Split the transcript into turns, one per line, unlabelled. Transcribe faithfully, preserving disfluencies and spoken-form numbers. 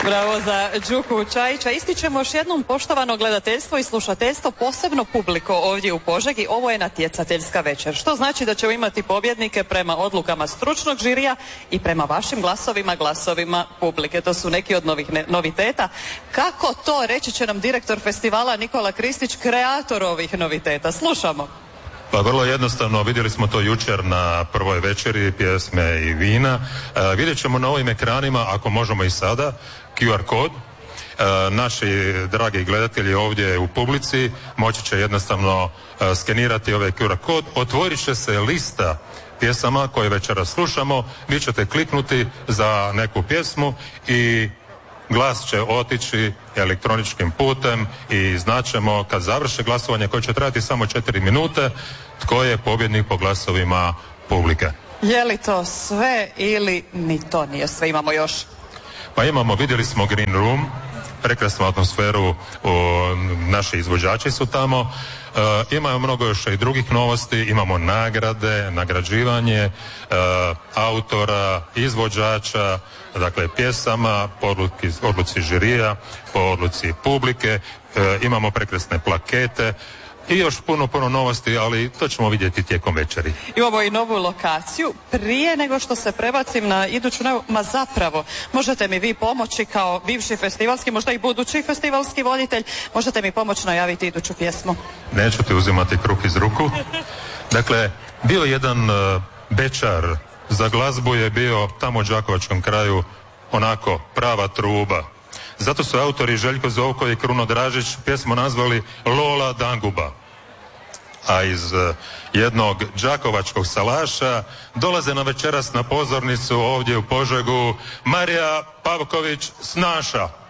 Bravo za Đuku Čajića. Ističemo još jednom poštovano gledateljstvo i slušateljstvo, posebno publiko ovdje u Požegi. Ovo je natjecateljska večer, što znači da ćemo imati pobjednike prema odlukama stručnog žirija i prema vašim glasovima, glasovima publike. To su neki od novih ne, noviteta. Kako to, reći će nam direktor festivala Nikola Kristić, kreator ovih noviteta. Slušamo.
Pa vrlo jednostavno, vidjeli smo to jučer na prvoj večeri, pjesme i vina. E, vidjet ćemo na ovim ekranima, ako možemo i sada, Q R kod. E, naši dragi gledatelji ovdje u publici moći će jednostavno e, skenirati ovaj Q R kod. Otvorit će se lista pjesama koje večeras slušamo. Vi ćete kliknuti za neku pjesmu i glas će otići elektroničkim putem i znaćemo kad završe glasovanje koje će trajati samo četiri minute tko je pobjednik po glasovima publike.
Je li to sve ili ni to nije sve? Imamo još?
Pa imamo, vidjeli smo Green Room, prekrasnu atmosferu, o, naši izvođači su tamo. E, imamo mnogo još i drugih novosti, imamo nagrade, nagrađivanje e, autora, izvođača, dakle pjesama, po odluci, odluci žirija, po odluci publike, e, imamo prekrasne plakete i još puno, puno novosti, ali to ćemo vidjeti tijekom večeri.
Imamo i novu lokaciju. Prije nego što se prebacim na iduću, ma zapravo, možete mi vi pomoći kao bivši festivalski, možda i budući festivalski voditelj, možete mi pomoći najaviti iduću pjesmu?
Neću ti uzimati kruh iz ruku. Dakle, bio jedan uh, bečar, za glazbu je bio tamo u Đakovačkom kraju onako prava truba. Zato su autori Željko Zovko i Kruno Dražić pjesmu nazvali Lola Danguba. A iz uh, jednog đakovačkog salaša dolaze na večeras na pozornicu ovdje u Požegu Marija Pavković Snaša.